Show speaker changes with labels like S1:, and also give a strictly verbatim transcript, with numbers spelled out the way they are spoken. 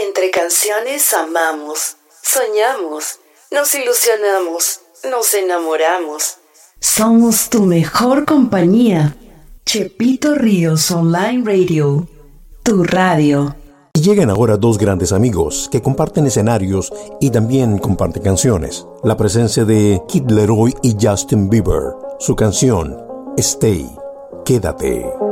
S1: Entre canciones amamos, soñamos, nos ilusionamos, nos enamoramos. Somos tu mejor compañía. Chepito Ríos Online Radio, tu radio.
S2: Y llegan ahora dos grandes amigos que comparten escenarios y también comparten canciones. La presencia de Kid Laroi y Justin Bieber. Su canción, Stay, Quédate.